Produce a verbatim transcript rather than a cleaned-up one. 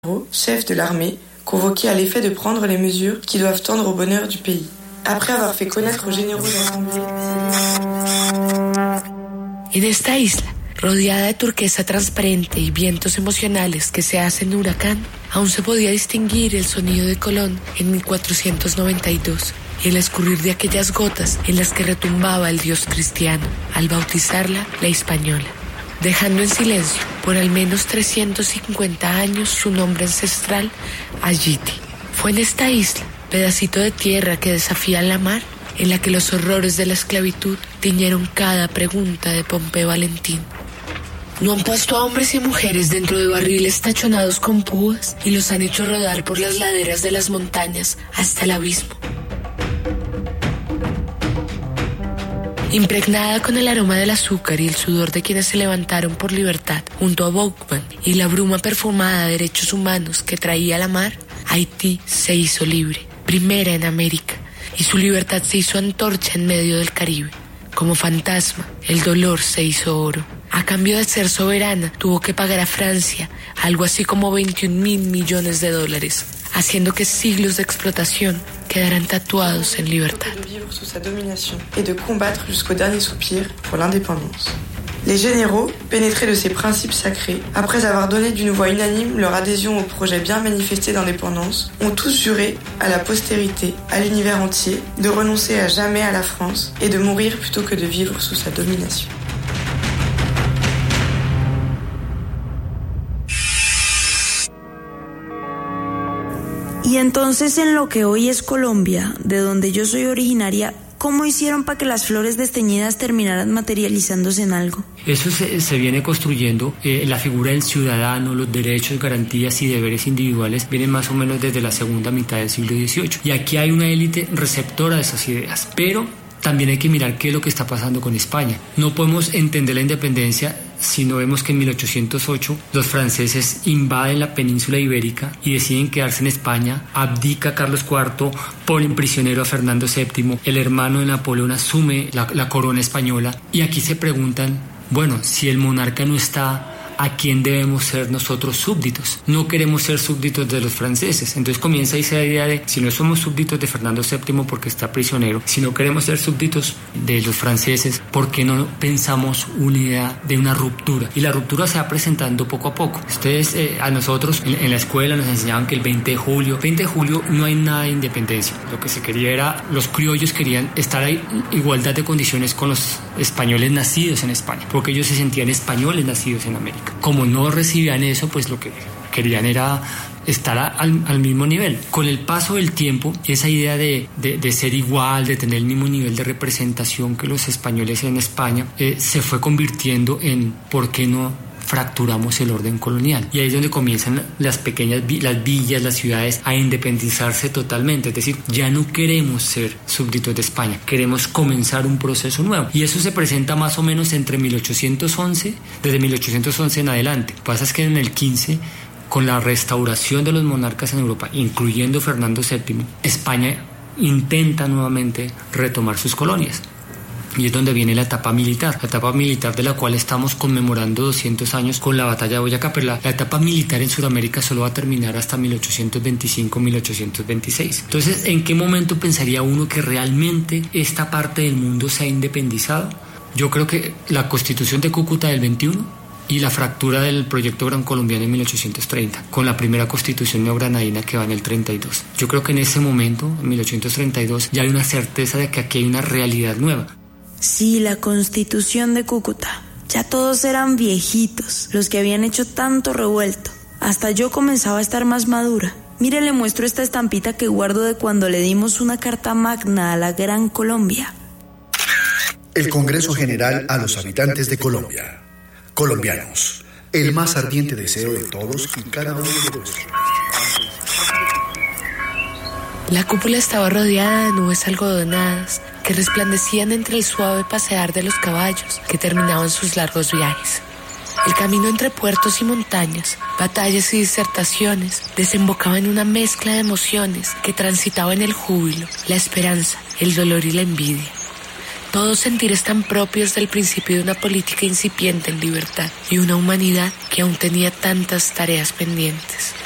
chef de l'armée, convoqué à l'effet de prendre les mesures qui doivent tendre au bonheur du pays. Après avoir fait connaître aux généraux de l'Assemblée... En esta isla, rodeada de turquesa transparente y vientos emocionales que se hacen huracán, aún se podía distinguir el sonido de Colón en mil cuatrocientos noventa y dos y el escurrir de aquellas gotas en las que retumbaba el dios cristiano al bautizarla la Hispaniola, dejando en silencio por al menos trescientos cincuenta años su nombre ancestral, Ayiti. Fue en esta isla, pedacito de tierra que desafía la mar, en la que los horrores de la esclavitud tiñeron cada pregunta de Pompeo Valentín. No han puesto a hombres y mujeres dentro de barriles tachonados con púas y los han hecho rodar por las laderas de las montañas hasta el abismo. Impregnada con el aroma del azúcar y el sudor de quienes se levantaron por libertad junto a Bouckman y la bruma perfumada de derechos humanos que traía la mar, Haití se hizo libre, primera en América, y su libertad se hizo antorcha en medio del Caribe. Como fantasma, el dolor se hizo oro. A cambio de ser soberana, tuvo que pagar a Francia algo así como veintiún mil millones de dólares, haciendo que siglos de explotación quedaran tatuados en libertad. De vivre sous sa domination et de combattre jusqu'au dernier soupir pour l'indépendance. Les généraux, pénétrés de ces principes sacrés, après avoir donné d'une voix unanime leur adhésion au projet bien manifesté d'indépendance, ont tous juré à la postérité, à l'univers entier, de renoncer à jamais à la France et de mourir plutôt que de vivre sous sa domination. Y entonces, en lo que hoy es Colombia, de donde yo soy originaria, ¿cómo hicieron para que las flores desteñidas terminaran materializándose en algo? Eso se, se viene construyendo, eh, la figura del ciudadano, los derechos, garantías y deberes individuales vienen más o menos desde la segunda mitad del siglo dieciocho. Y aquí hay una élite receptora de esas ideas, pero también hay que mirar qué es lo que está pasando con España. No podemos entender la independencia si no vemos que en mil ochocientos ocho los franceses invaden la península ibérica y deciden quedarse en España, abdica Carlos cuarto, ponen prisionero a Fernando séptimo, el hermano de Napoleón asume la, la corona española y aquí se preguntan, bueno, si el monarca no está, ¿a quién debemos ser nosotros súbditos? No queremos ser súbditos de los franceses. Entonces comienza esa idea de, si no somos súbditos de Fernando séptimo porque está prisionero, si no queremos ser súbditos de los franceses, ¿por qué no pensamos una idea de una ruptura? Y la ruptura se va presentando poco a poco. Ustedes, eh, a nosotros en, en la escuela nos enseñaban que el veinte de julio, veinte de julio no hay nada de independencia. Lo que se quería era, los criollos querían estar en igualdad de condiciones con los españoles nacidos en España, porque ellos se sentían españoles nacidos en América. Como no recibían eso, pues lo que querían era estar al, al mismo nivel. Con el paso del tiempo, esa idea de, de, de ser igual, de tener el mismo nivel de representación que los españoles en España, eh, se fue convirtiendo en ¿por qué no fracturamos el orden colonial? Y ahí es donde comienzan las pequeñas, las villas, las ciudades a independizarse totalmente. Es decir, ya no queremos ser súbditos de España, queremos comenzar un proceso nuevo. Y eso se presenta más o menos entre mil ochocientos once, desde mil ochocientos once en adelante. Lo que pasa es que en el quince, con la restauración de los monarcas en Europa, incluyendo Fernando séptimo, España intenta nuevamente retomar sus colonias. Y es donde viene la etapa militar, la etapa militar de la cual estamos conmemorando doscientos años con la batalla de Boyacá, pero la, la etapa militar en Sudamérica solo va a terminar hasta mil ochocientos veinticinco a mil ochocientos veintiséis. Entonces, ¿en qué momento pensaría uno que realmente esta parte del mundo se ha independizado? Yo creo que la Constitución de Cúcuta del veintiuno y la fractura del proyecto Gran Colombiano en mil ochocientos treinta, con la primera Constitución neogranadina que va en el treinta y dos. Yo creo que en ese momento, en mil ochocientos treinta y dos, ya hay una certeza de que aquí hay una realidad nueva. Sí, la Constitución de Cúcuta. Ya todos eran viejitos, los que habían hecho tanto revuelto. Hasta yo comenzaba a estar más madura. Mire, le muestro esta estampita que guardo de cuando le dimos una carta magna a la Gran Colombia. El Congreso General a los habitantes de Colombia. Colombianos, el más ardiente deseo de todos y cada uno de los... La cúpula estaba rodeada de nubes algodonadas que resplandecían entre el suave pasear de los caballos que terminaban sus largos viajes. El camino entre puertos y montañas, batallas y disertaciones desembocaba en una mezcla de emociones que transitaban el júbilo, la esperanza, el dolor y la envidia. Todos sentires tan propios del principio de una política incipiente en libertad y una humanidad que aún tenía tantas tareas pendientes.